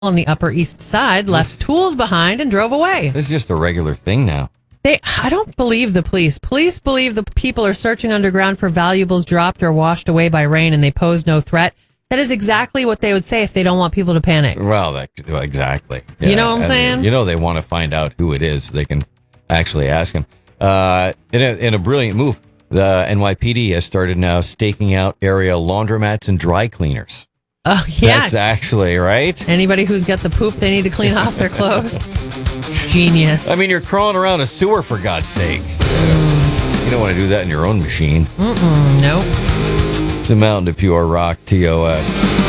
on the Upper East Side left tools behind and drove away. This is just a regular thing now. I don't believe the police. Police believe the people are searching underground for valuables dropped or washed away by rain and they pose no threat. That is exactly what they would say if they don't want people to panic. Well, exactly. Yeah, you know what I'm saying? They want to find out who it is. They can actually ask him. In a brilliant move, the NYPD has started now staking out area laundromats and dry cleaners. Oh, yeah. That's actually, right? Anybody who's got the poop they need to clean off their clothes. Genius. I mean, you're crawling around a sewer, for God's sake. You don't want to do that in your own machine. Nope. It's a Mountain to Pure Rock, TOS.